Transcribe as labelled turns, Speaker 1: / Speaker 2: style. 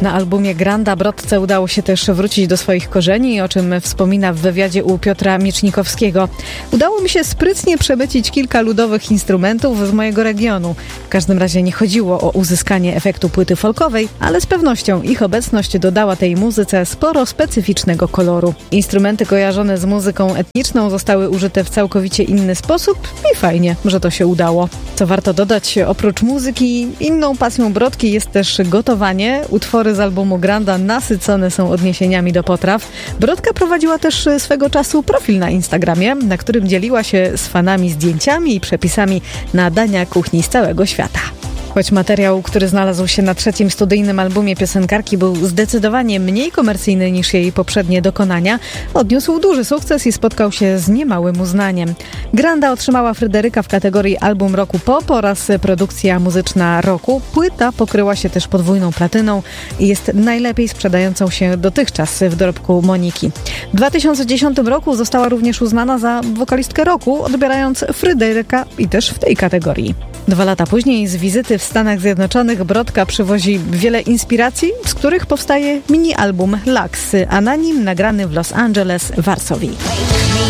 Speaker 1: Na albumie Granda Brodce udało się też wrócić do swoich korzeni, o czym wspomina w wywiadzie u Piotra Miecznikowskiego. Udało mi się sprytnie przemycić kilka ludowych instrumentów z mojego regionu. W każdym razie nie chodziło o uzyskanie efektu płyty folkowej, ale z pewnością ich obecność dodała tej muzyce sporo specyficznego koloru. Instrumenty kojarzone z muzyką etniczną zostały użyte w całkowicie inny sposób i fajnie, że to się udało. Co warto dodać, oprócz muzyki, inną pasją Brodki jest też gotowanie. Utwory z albumu Granda nasycone są odniesieniami do potraw. Brodka prowadziła też swego czasu profil na Instagramie, na którym dzieliła się z fanami zdjęciami i przepisami na dania kuchni z całego świata. Choć materiał, który znalazł się na 3. studyjnym albumie piosenkarki, był zdecydowanie mniej komercyjny niż jej poprzednie dokonania, odniósł duży sukces i spotkał się z niemałym uznaniem. Granda otrzymała Fryderyka w kategorii Album Roku Pop oraz Produkcja Muzyczna Roku. Płyta pokryła się też podwójną platyną i jest najlepiej sprzedającą się dotychczas w dorobku Moniki. W 2010 roku została również uznana za wokalistkę roku, odbierając Fryderyka i też w tej kategorii. 2 lata później z wizyty w Stanach Zjednoczonych Brodka przywozi wiele inspiracji, z których powstaje mini-album Lux, a na nim nagrany w Los Angeles, Varsovie.